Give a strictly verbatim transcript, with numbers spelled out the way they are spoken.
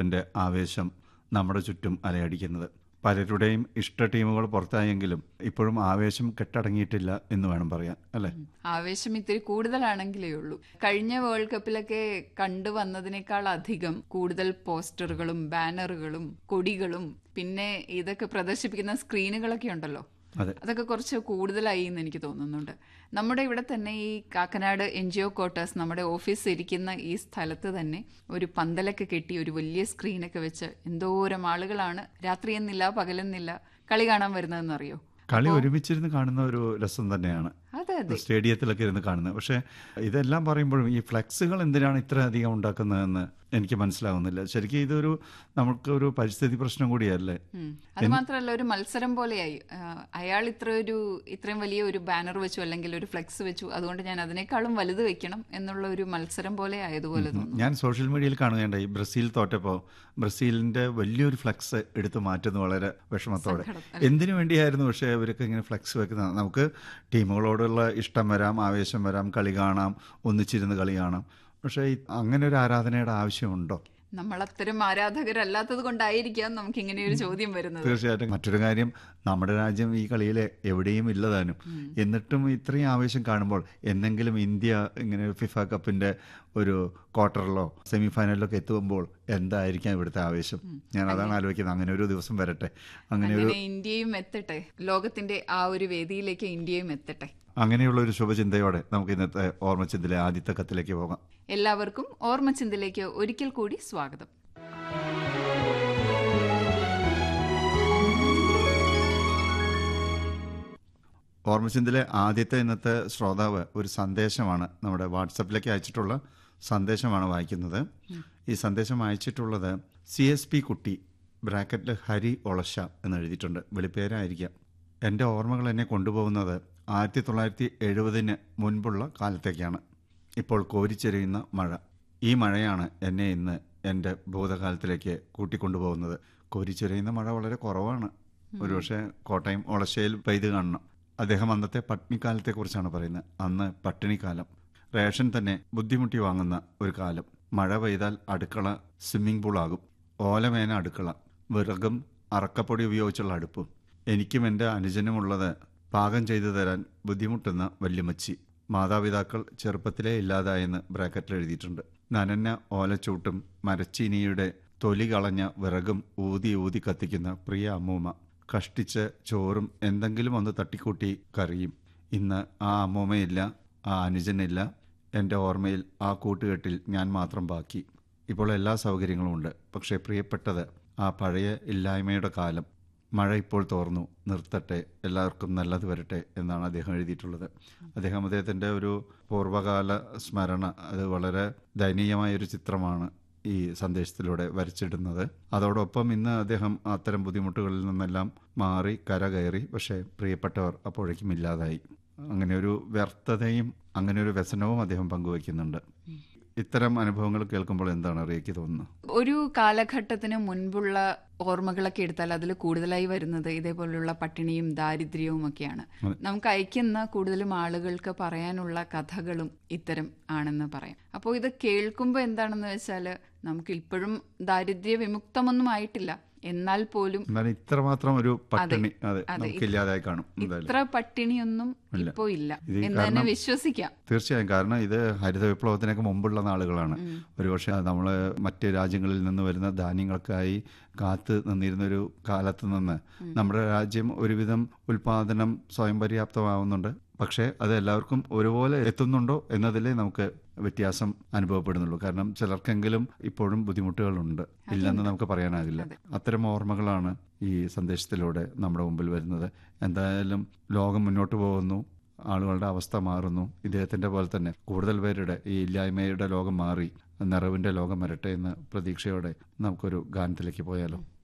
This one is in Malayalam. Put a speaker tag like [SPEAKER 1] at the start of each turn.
[SPEAKER 1] കപ്പിൻ്റെ ആവേശം നമ്മുടെ ചുറ്റും അലയടിക്കുന്നത്. പലരുടെയും ഇഷ്ട ടീമുകൾ പുറത്തായെങ്കിലും ഇപ്പോഴും ആവേശം കെട്ടടങ്ങിയിട്ടില്ല എന്ന് വേണം പറയാൻ, അല്ലേ?
[SPEAKER 2] ആവേശം ഇത്തിരി കൂടുതലാണെങ്കിലേ ഉള്ളൂ. കഴിഞ്ഞ വേൾഡ് കപ്പിലൊക്കെ കണ്ടുവന്നതിനേക്കാൾ അധികം കൂടുതൽ പോസ്റ്ററുകളും ബാനറുകളും കൊടികളും പിന്നെ ഇതൊക്കെ പ്രദർശിപ്പിക്കുന്ന സ്ക്രീനുകളൊക്കെ ഉണ്ടല്ലോ, അതൊക്കെ കുറച്ച് കൂടുതലായി എന്ന് എനിക്ക് തോന്നുന്നുണ്ട്. നമ്മുടെ ഇവിടെ തന്നെ ഈ Kakkanad N G O quarters, നമ്മുടെ ഓഫീസ് ഇരിക്കുന്ന ഈ സ്ഥലത്ത് തന്നെ ഒരു പന്തലൊക്കെ കെട്ടി ഒരു വലിയ സ്ക്രീനൊക്കെ വെച്ച് എന്തോരം ആളുകളാണ് രാത്രിയെന്നില്ല പകലെന്നില്ല കളി കാണാൻ വരുന്നതെന്ന് അറിയോ?
[SPEAKER 1] കളി ഒരുമിച്ചിരുന്ന് കാണുന്ന ഒരു രസം തന്നെയാണ് സ്റ്റേഡിയത്തിലൊക്കെ ഇരുന്ന് കാണുന്നത്. പക്ഷേ ഇതെല്ലാം പറയുമ്പോഴും ഈ ഫ്ലെക്സുകൾ എന്തിനാണ് ഇത്ര അധികം ഉണ്ടാക്കുന്നതെന്ന് എനിക്ക് മനസ്സിലാവുന്നില്ല. ശരിക്കും ഇതൊരു നമുക്കൊരു പരിസ്ഥിതി പ്രശ്നം കൂടിയല്ലേ?
[SPEAKER 2] അത് മാത്രമല്ല, ഒരു മത്സരം പോലെയായി. അയാൾ ഇത്ര ഒരു ഇത്രയും വലിയ ഒരു ബാനർ വെച്ചു അല്ലെങ്കിൽ ഒരു ഫ്ലെക്സ് വെച്ചു, അതുകൊണ്ട് ഞാൻ അതിനേക്കാളും വലുത് വെക്കണം എന്നുള്ള ഒരു മത്സരം പോലെ ആയതുപോലെ തോന്നുന്നു.
[SPEAKER 1] ഞാൻ സോഷ്യൽ മീഡിയയിൽ കാണുകയുണ്ടായി, ബ്രസീൽ തോറ്റപ്പോൾ ബ്രസീലിന്റെ വലിയൊരു ഫ്ലെക്സ് എടുത്ത് മാറ്റുന്നു വളരെ വിഷമത്തോടെ. എന്തിനു വേണ്ടിയായിരുന്നു പക്ഷേ അവരൊക്കെ ഇങ്ങനെ ഫ്ലെക്സ് വെക്കുന്നത്? നമുക്ക് ടീമുകളോടുള്ള ഇഷ്ടം വരാം, ആവേശം വരാം, കളി കാണാം, ഒന്നിച്ചിരുന്ന് കളി കാണാം. പക്ഷേ അങ്ങനെ ഒരു ആരാധനയുടെ ആവശ്യമുണ്ടോ?
[SPEAKER 2] നമ്മൾ അത്തരം ആരാധകരല്ലാത്തത് കൊണ്ടായിരിക്കാം നമുക്ക് ഇങ്ങനെ ഒരു ചോദ്യം വരുന്നത്.
[SPEAKER 1] തീർച്ചയായിട്ടും. മറ്റൊരു കാര്യം, നമ്മുടെ രാജ്യം ഈ കളിയിൽ എവിടെയും ഇല്ലതാനും, എന്നിട്ടും ഇത്രയും ആവേശം കാണുമ്പോൾ എന്നെങ്കിലും ഇന്ത്യ ഇങ്ങനെ ഫിഫ കപ്പിന്റെ ഒരു ക്വാർട്ടറിലോ സെമി ഫൈനലിലൊക്കെ എത്തുമ്പോൾ എന്തായിരിക്കാം ഇവിടുത്തെ ആവേശം? ഞാൻ അതാണ് ആലോചിക്കുന്നത്. അങ്ങനെ ഒരു ദിവസം വരട്ടെ, അങ്ങനെ ഒരു
[SPEAKER 2] ഇന്ത്യയും എത്തട്ടെ, ലോകത്തിന്റെ ആ ഒരു വേദിയിലേക്ക് ഇന്ത്യയും എത്തട്ടെ.
[SPEAKER 1] അങ്ങനെയുള്ള ഒരു ശുഭചിന്തയോടെ നമുക്ക് ഇന്നത്തെ ഓർമ്മച്ചിന്തിലെ ആദ്യത്തെ കത്തിലേക്ക് പോകാം.
[SPEAKER 2] എല്ലാവർക്കും ഓർമ്മച്ചിന്തിലേക്ക് ഒരിക്കൽ കൂടി സ്വാഗതം.
[SPEAKER 1] ഓർമ്മച്ചിന്തിലെ ആദ്യത്തെ ഇന്നത്തെ ശ്രോതാവ് ഒരു സന്ദേശമാണ് നമ്മുടെ വാട്സപ്പിലേക്ക് അയച്ചിട്ടുള്ള സന്ദേശമാണ് വായിക്കുന്നത്. ഈ സന്ദേശം അയച്ചിട്ടുള്ളത് സി എസ് പി കുട്ടി ബ്രാക്കറ്റിൽ ഹരി ഒളശ എന്ന് എഴുതിയിട്ടുണ്ട്. വെളിപ്പേരായിരിക്കാം. എൻ്റെ ഓർമ്മകൾ എന്നെ കൊണ്ടുപോകുന്നത് ആയിരത്തി തൊള്ളായിരത്തി എഴുപതിന് മുൻപുള്ള കാലത്തേക്കാണ്. ഇപ്പോൾ കോരിച്ചെരിയുന്ന മഴ. ഈ മഴയാണ് എന്നെ ഇന്ന് എൻ്റെ ഭൂതകാലത്തിലേക്ക് കൂട്ടിക്കൊണ്ടുപോകുന്നത്. കോരിച്ചെരിയുന്ന മഴ വളരെ കുറവാണ്. ഒരുപക്ഷെ കോട്ടയം ഒളശയിൽ പെയ്ത് കാണണം. അദ്ദേഹം അന്നത്തെ പട്ടിണിക്കാലത്തെക്കുറിച്ചാണ് പറയുന്നത്. അന്ന് പട്ടിണിക്കാലം, റേഷൻ തന്നെ ബുദ്ധിമുട്ടി വാങ്ങുന്ന ഒരു കാലം. മഴ പെയ്താൽ അടുക്കള സ്വിമ്മിംഗ് പൂളാകും. ഓലമേന അടുക്കള, വിറകും അറക്കപ്പൊടി ഉപയോഗിച്ചുള്ള അടുപ്പും. എനിക്കും എൻ്റെ അനുജനുമുള്ളത് പാകം ചെയ്തു തരാൻ ബുദ്ധിമുട്ടുന്ന വല്യമ്മച്ചി. മാതാപിതാക്കൾ ചെറുപ്പത്തിലേ ഇല്ലാതായെന്ന് ബ്രാക്കറ്റിൽ എഴുതിയിട്ടുണ്ട്. നനഞ്ഞ ഓലച്ചൂട്ടും മരച്ചീനിയുടെ തൊലി കളഞ്ഞ വിറകും ഊതി ഊതി കത്തിക്കുന്ന പ്രിയ അമ്മൂമ്മ. കഷ്ടിച്ച് ചോറും എന്തെങ്കിലും ഒന്ന് തട്ടിക്കൂട്ടി കറിയും. ഇന്ന് ആ അമ്മൂമ്മയില്ല, ആ അനുജനില്ല. എൻ്റെ ഓർമ്മയിൽ ആ കൂട്ടുകെട്ടിൽ ഞാൻ മാത്രം ബാക്കി. ഇപ്പോൾ എല്ലാ സൗകര്യങ്ങളും ഉണ്ട്, പക്ഷേ പ്രിയപ്പെട്ടത് ആ പഴയ ഇല്ലായ്മയുടെ കാലം. മഴ ഇപ്പോൾ തോർന്നു, നിർത്തട്ടെ, എല്ലാവർക്കും നല്ലത് വരട്ടെ എന്നാണ് അദ്ദേഹം എഴുതിയിട്ടുള്ളത്. അദ്ദേഹം അദ്ദേഹത്തിൻ്റെ ഒരു പൂർവ്വകാല സ്മരണ, അത് വളരെ ദയനീയമായൊരു ചിത്രമാണ് ഈ സന്ദേശത്തിലൂടെ വരച്ചിടുന്നത്. അതോടൊപ്പം ഇന്ന് അദ്ദേഹം അത്തരം ബുദ്ധിമുട്ടുകളിൽ നിന്നെല്ലാം മാറി കരകയറി. പക്ഷേ പ്രിയപ്പെട്ടവർ അപ്പോഴേക്കും ഇല്ലാതായി. അങ്ങനെ ഒരു വ്യർത്ഥതയും അങ്ങനെ ഒരു വ്യസനവും അദ്ദേഹം പങ്കുവയ്ക്കുന്നുണ്ട്. ഇത്തരം അനുഭവങ്ങൾ കേൾക്കുമ്പോൾ എന്താണ് അറിയിക്ക് തോന്നുന്നത്?
[SPEAKER 2] ഒരു കാലഘട്ടത്തിന് മുൻപുള്ള ഓർമ്മകളൊക്കെ എടുത്താൽ അതിൽ കൂടുതലായി വരുന്നത് ഇതേപോലുള്ള പട്ടിണിയും ദാരിദ്ര്യവും ഒക്കെയാണ്. നമുക്ക് അയക്കുന്ന കൂടുതലും ആളുകൾക്ക് പറയാനുള്ള കഥകളും ഇത്തരം ആണെന്ന് പറയാം. അപ്പോൾ ഇത് കേൾക്കുമ്പോൾ എന്താണെന്ന് വെച്ചാൽ, നമുക്ക് ഇപ്പോഴും ദാരിദ്ര്യ വിമുക്തമൊന്നും ആയിട്ടില്ല, എന്നാൽ പോലും
[SPEAKER 1] ഇത്രമാത്രം ഒരു പട്ടിണി ഇല്ലാതായി കാണും.
[SPEAKER 2] ഇത്ര പട്ടിണിയൊന്നും ഇപ്പോ ഇല്ല എന്ന് തന്നെ വിശ്വസിക്കാം.
[SPEAKER 1] തീർച്ചയായും. കാരണം ഇത് ഹരിത വിപ്ലവത്തിനൊക്കെ മുമ്പുള്ള നാളുകളാണ്. ഒരുപക്ഷെ നമ്മൾ മറ്റ് രാജ്യങ്ങളിൽ നിന്ന് വരുന്ന ധാന്യങ്ങൾക്കായി കാത്ത് നിന്നിരുന്നൊരു കാലത്ത് നിന്ന് നമ്മുടെ രാജ്യം ഒരുവിധം ഉൽപാദനം സ്വയം പര്യാപ്തമാവുന്നുണ്ട്. പക്ഷേ അത് എല്ലാവർക്കും ഒരുപോലെ എത്തുന്നുണ്ടോ എന്നതിലേ നമുക്ക് വ്യത്യാസം അനുഭവപ്പെടുന്നുള്ളൂ. കാരണം ചിലർക്കെങ്കിലും ഇപ്പോഴും ബുദ്ധിമുട്ടുകളുണ്ട്, ഇല്ലെന്ന് നമുക്ക് പറയാനാകില്ല. അത്തരം ഓർമ്മകളാണ് ഈ സന്ദേശത്തിലൂടെ നമ്മുടെ മുമ്പിൽ വരുന്നത്. എന്തായാലും ലോകം മുന്നോട്ട് പോകുന്നു, ആളുകളുടെ അവസ്ഥ മാറുന്നു. ഇദ്ദേഹത്തിന്റെ പോലെ തന്നെ കൂടുതൽ പേരുടെ ഈ ഇല്ലായ്മയുടെ ലോകം മാറി നിറവിന്റെ ലോകം വരട്ടെ എന്ന പ്രതീക്ഷയോടെ നമുക്കൊരു ഗാനത്തിലേക്ക് പോയാലോ?